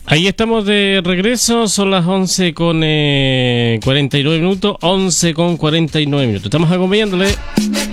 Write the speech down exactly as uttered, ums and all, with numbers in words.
Ahí estamos de regreso, son las once con cuarenta y nueve minutos, once con cuarenta y nueve minutos. Estamos acompañándole